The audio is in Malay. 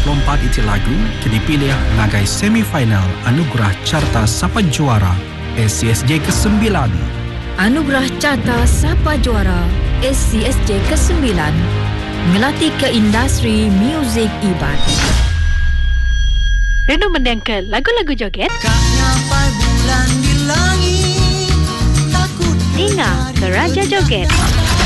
lompat iti lagu kini pilih lagai semifinal Anugerah Carta Sapa Juara SCSJ ke-9. Anugerah Carta Sapa Juara SCSJ ke-9 melatih ke industri muzik Iban. Renu mendengar lagu-lagu joget. Kak nyapai bulan di langit, takut Dengar ke Raja Joget.